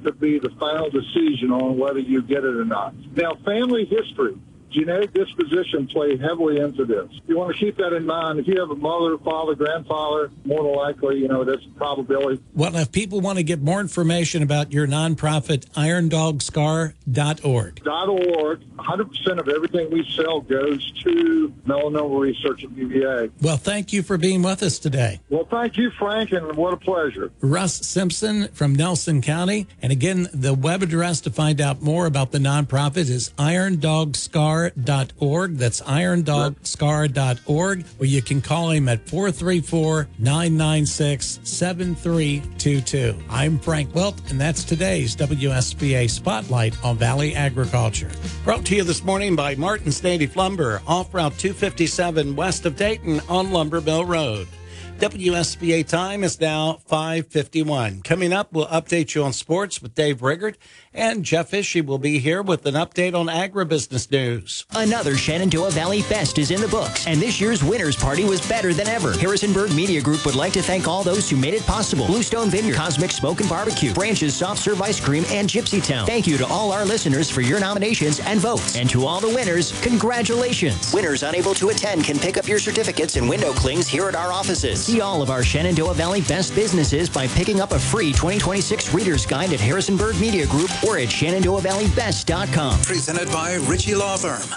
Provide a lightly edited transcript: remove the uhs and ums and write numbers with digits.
to be the final decision on whether you get it or not. Now, family history, genetic disposition play heavily into this. You want to keep that in mind. If you have a mother, father, grandfather, more than likely, that's a probability. Well, if people want to get more information about your nonprofit, IronDogScar.org. .org. 100% of everything we sell goes to melanoma research at UVA. Well, thank you for being with us today. Well, thank you, Frank, and what a pleasure. Russ Simpson from Nelson County. And again, the web address to find out more about the nonprofit is IronDogScar.org. That's IronDogScar.org, or you can call him at 434-996-7322. I'm Frank Wilt, and that's today's WSBA Spotlight on Valley Agriculture. Brought to you this morning by Martin's Native Lumber, off Route 257 west of Dayton on Lumber Mill Road. WSBA time is now 5:51. Coming up, we'll update you on sports with Dave Riggert, and Jeff Ishii will be here with an update on agribusiness news. Another Shenandoah Valley Fest is in the books, and this year's winners party was better than ever. Harrisonburg Media Group would like to thank all those who made it possible. Bluestone Vineyard, Cosmic Smoke and Barbecue, Branches Soft Serve Ice Cream, and Gypsy Town. Thank you to all our listeners for your nominations and votes. And to all the winners, congratulations. Winners unable to attend can pick up your certificates and window clings here at our offices. See all of our Shenandoah Valley best businesses by picking up a free 2026 Reader's Guide at Harrisonburg Media Group or at ShenandoahValleyBest.com. Presented by Ritchie Law Firm.